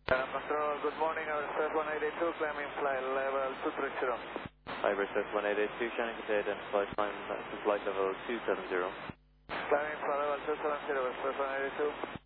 Control, good morning, Everest 1882, climbing flight level 230. Everest 1882, Shannon Cadet, identify climb to flight level 270. Climbing flight level 270, Everest 1882.